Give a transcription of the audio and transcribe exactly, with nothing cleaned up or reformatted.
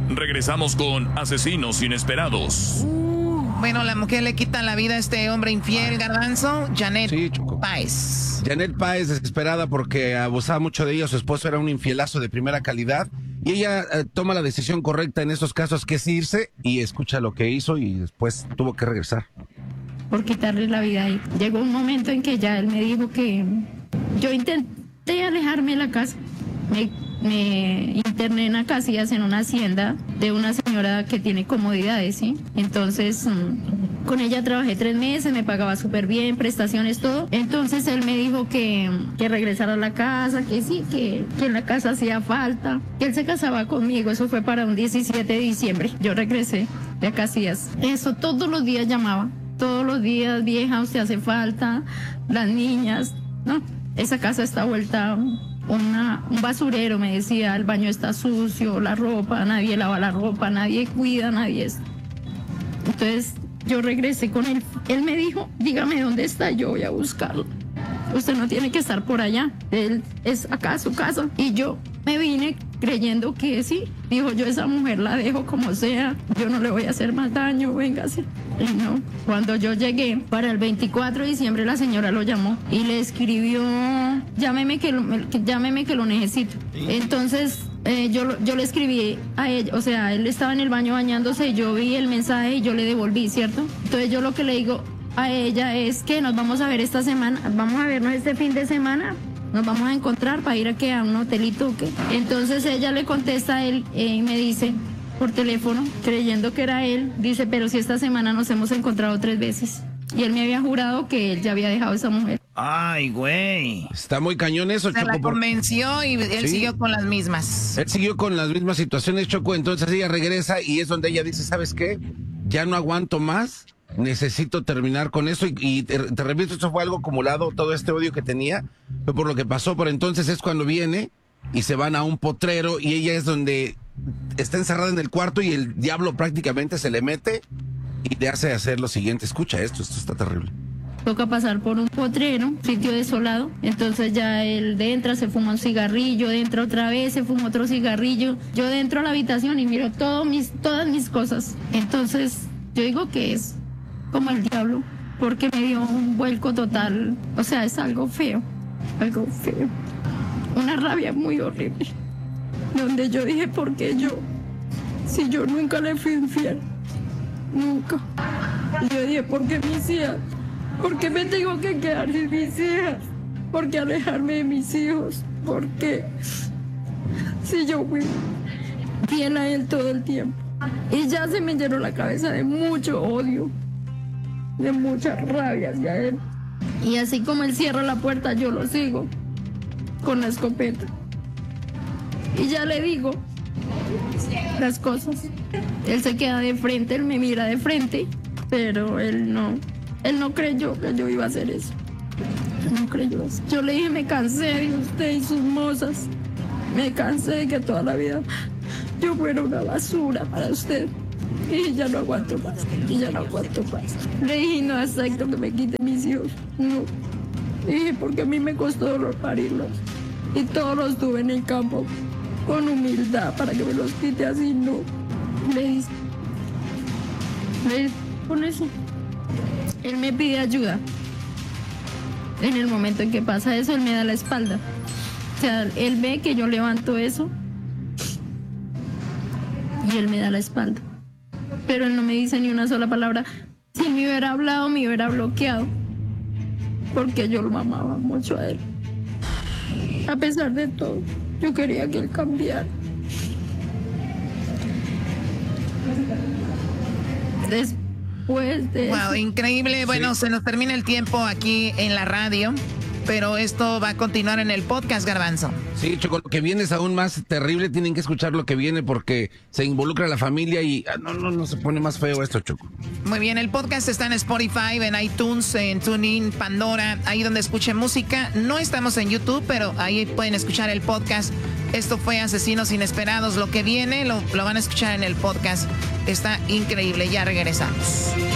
Regresamos con Asesinos Inesperados. Bueno, la mujer le quita la vida a este hombre infiel, Garbanzo. Janet sí, Páez. Janet Páez, desesperada porque abusaba mucho de ella. Su esposo era un infielazo de primera calidad. Y ella eh, toma la decisión correcta en estos casos, que es irse, y escucha lo que hizo y después tuvo que regresar. Por quitarle la vida ahí. Llegó un momento en que ya él me dijo que yo intenté alejarme de la casa. Me, me interné en Acacias, en una hacienda de una señora que tiene comodidades, ¿sí? Entonces, mmm, con ella trabajé tres meses, me pagaba súper bien, prestaciones, todo. Entonces él me dijo que, que regresara a la casa, que sí, que, que en la casa hacía falta, que él se casaba conmigo. Eso fue para un diecisiete de diciembre. Yo regresé de Acacias. Eso todos los días llamaba. Todos los días, vieja, usted hace falta, las niñas, no, esa casa está vuelta una, un basurero, me decía, el baño está sucio, la ropa, nadie lava la ropa, nadie cuida, nadie es. Entonces yo regresé con él, él me dijo, dígame dónde está, yo voy a buscarlo. Usted no tiene que estar por allá, él es acá su casa. Y yo me vine creyendo que sí, dijo, yo esa mujer la dejo como sea, yo no le voy a hacer más daño, véngase. Y no, cuando yo llegué para el veinticuatro de diciembre la señora lo llamó y le escribió, llámeme que lo, que, llámeme que lo necesito. Entonces eh, yo, yo le escribí a ella, o sea, él estaba en el baño bañándose, yo vi el mensaje y yo le devolví, ¿cierto? Entonces yo lo que le digo a ella es que nos vamos a ver esta semana, vamos a vernos este fin de semana, nos vamos a encontrar para ir a, ¿qué? A un hotelito, ¿qué? Entonces ella le contesta a él eh, y me dice por teléfono, creyendo que era él, dice, pero si esta semana nos hemos encontrado tres veces. Y él me había jurado que él ya había dejado a esa mujer. Ay, güey. Está muy cañón eso, Se Choco. la convenció y él ¿Sí? siguió con las mismas. Él siguió con las mismas situaciones, Choco. Entonces ella regresa y es donde ella dice, ¿sabes qué? Ya no aguanto más. Necesito terminar con eso y, y te, te repito, eso fue algo acumulado, todo este odio que tenía, fue por lo que pasó. Por entonces es cuando viene y se van a un potrero y ella es donde está encerrada en el cuarto y el diablo prácticamente se le mete y le hace hacer lo siguiente. Escucha esto, esto está terrible. Toca pasar por un potrero, sitio desolado, entonces ya él entra, se fuma un cigarrillo, entra otra vez, se fuma otro cigarrillo, yo dentro a la habitación y miro todo mis, todas mis cosas. Entonces yo digo que es como el diablo, porque me dio un vuelco total, o sea, es algo feo, algo feo, una rabia muy horrible, donde yo dije, ¿por qué yo? Si yo nunca le fui infiel, nunca. Yo dije, ¿por qué mis hijas? ¿Por qué me tengo que quedar sin mis hijas? ¿Por qué alejarme de mis hijos? ¿Por qué? Si yo fui fiel a él todo el tiempo. Y ya se me llenó la cabeza de mucho odio, de mucha rabia hacia él. Y así como él cierra la puerta, yo lo sigo con la escopeta. Y ya le digo las cosas. Él se queda de frente, él me mira de frente, pero él no, él no creyó que yo iba a hacer eso. No creyó eso. Yo le dije, me cansé de usted y sus mozas. Me cansé de que toda la vida yo fuera una basura para usted. Y ya no aguanto más, y ya no aguanto más. Le dije, no acepto que me quite mis hijos. No. Le dije, porque a mí me costó dolor parirlos. Y todos los tuve en el campo con humildad para que me los quite así, no. Le dije, le dije, con eso. Él me pide ayuda. En el momento en que pasa eso, él me da la espalda. O sea, él ve que yo levanto eso y él me da la espalda. Pero él no me dice ni una sola palabra. Si me hubiera hablado, me hubiera bloqueado. Porque yo lo amaba mucho a él. A pesar de todo, yo quería que él cambiara. Después de... Wow, increíble. Bueno, sí. Se nos termina el tiempo aquí en la radio, pero esto va a continuar en el podcast, Garbanzo. Sí, Choco, lo que viene es aún más terrible. Tienen que escuchar lo que viene porque se involucra la familia y ah, no, no, no se pone más feo esto, Choco. Muy bien, el podcast está en Spotify, en iTunes, en TuneIn, Pandora, ahí donde escuchen música. No estamos en YouTube, pero ahí pueden escuchar el podcast. Esto fue Asesinos Inesperados. Lo que viene lo, lo van a escuchar en el podcast. Está increíble. Ya regresamos.